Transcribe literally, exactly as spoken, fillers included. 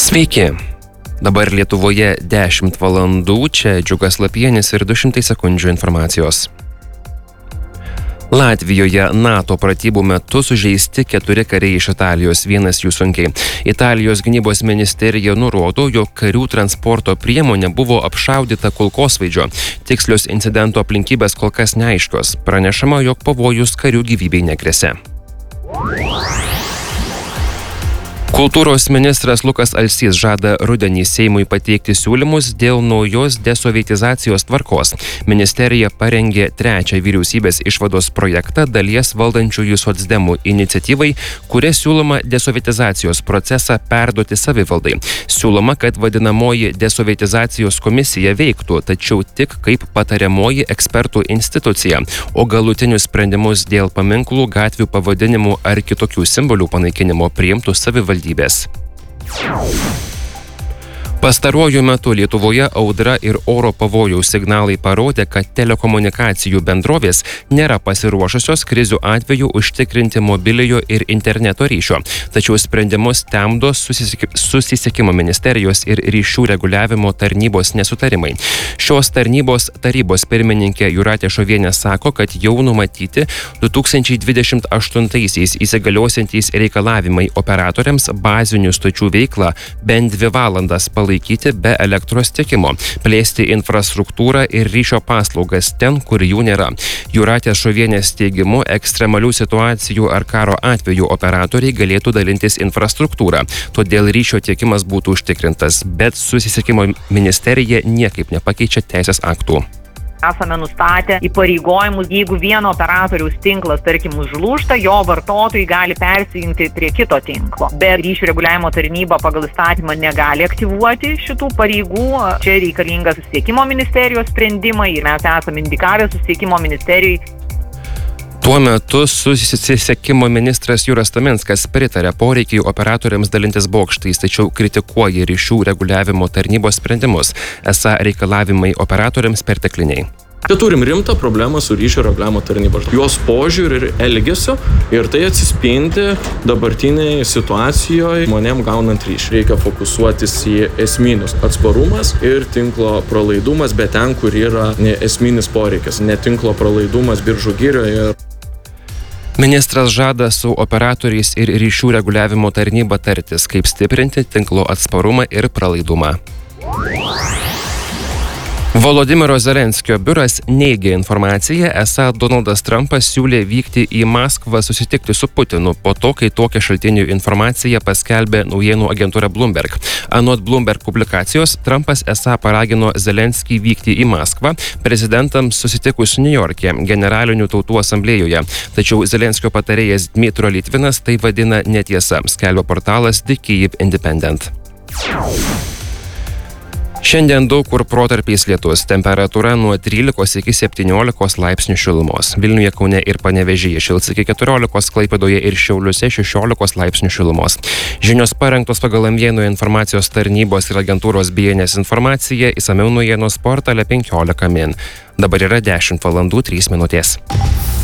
Sveiki. Dabar Lietuvoje dešimt valandų, čia Džiugas Lapienis ir du šimtai sekundžių informacijos. Latvijoje NATO pratybų metu sužeisti keturi kariai iš Italijos, vienas jų sunkiai. Italijos gynybos ministerija nurodo, jog karių transporto priemonė buvo apšaudyta kulkosvaidžio. Tikslios incidento aplinkybės kol kas neaiškios. Pranešama, jog pavojus karių gyvybei negresia. Kultūros ministras Lukas Alsys žada rudenį Seimui pateikti siūlymus dėl naujos desovietizacijos tvarkos. Ministerija parengė trečią vyriausybės išvados projektą dalies valdančiųjų socdemų iniciatyvai, kuria siūloma desovietizacijos procesą perduoti savivaldai. Siūloma, kad vadinamoji desovietizacijos komisija veiktų, tačiau tik kaip patariamoji ekspertų institucija, o galutinius sprendimus dėl paminklų, gatvių pavadinimų ar kitokių simbolių panaikinimo priimtų savivaldybės. Pastaruoju metu Lietuvoje audra ir oro pavojaus signalai parodė, kad telekomunikacijų bendrovės nėra pasiruošusios krizių atveju užtikrinti mobiliojo ir interneto ryšio. Tačiau sprendimus temdo susisiekimo ministerijos ir ryšių reguliavimo tarnybos nesutarimai. Šios tarnybos tarybos pirmininkė Jūratė Šovienė sako, kad jau numatyti du tūkstančiai dvidešimt aštuntaisiais įsigaliosiantys reikalavimai operatoriams bazinių stočių veiklą bent dvi valandas palaikyti. Laikyti be elektros tiekimo, plėsti infrastruktūrą ir ryšio paslaugas ten, kur jų nėra. Jūratės Šovienės teigimu, ekstremalių situacijų ar karo atveju operatoriai galėtų dalintis infrastruktūrą, todėl ryšio tiekimas būtų užtikrintas, bet susisiekimo ministerija niekaip nepakeičia teisės aktų. Esame nustatę įpareigojimus, jeigu vieno operatoriaus tinklas, tarkim, užlūžta, jo vartotojai gali persijungti prie kito tinklo. Bet ryšių reguliavimo tarnyba pagal įstatymą negali aktyvuoti šitų pareigų. Čia reikalinga susisiekimo ministerijos sprendimai ir mes esame indikavę susisiekimo ministerijai. Tuo metu susisiekimo ministras Juras Taminskas pritarė poreikiai operatoriams dalintis bokštais, tačiau kritikuoja ryšių reguliavimo tarnybos sprendimus, esą reikalavimai operatoriams pertekliniai. Tai turim rimtą problemą su ryšio reguliavimo tarnyba. Jos požiūrį ir elgesio ir tai atsispindi dabartinėje situacijoje žmonėm gaunant ryšį. Reikia fokusuotis į esminius atsparumas ir tinklo pralaidumas, bet ten, kur yra esminis poreikis, ne tinklo pralaidumas Biržų girioje. Ministras žada su operatoriais ir ryšių reguliavimo tarnyba tartis, kaip stiprinti tinklo atsparumą ir pralaidumą. Volodymyro Zelenskio biuras neigė informaciją, esą Donaldas Trumpas siūlė vykti į Maskvą susitikti su Putinu po to, kai tokią šaltinių informaciją paskelbė naujienų agentūra Bloomberg. Anot Bloomberg publikacijos, Trumpas esą paragino Zelenskį vykti į Maskvą prezidentams susitikus Niujorke generalinių tautų asamblėjoje. Tačiau Zelenskio patarėjas Dmytro Litvinas tai vadina netiesa, skelbia portalas The Kyiv Independent. Šiandien daug kur protarpiais lietus, temperatūra nuo trylikos iki septyniolikos laipsnių šilumos. Vilniuje, Kaune ir Panevėžyje šils iki keturiolikos, Klaipėdoje ir Šiauliuose šešiolikos laipsnių šilumos. Žinios parengtos pagal Naujienų informacijos tarnybos ir agentūros B N S informaciją, išsamiau naujienų portale penkiolika min. Dabar yra dešimt valandų trys minutės.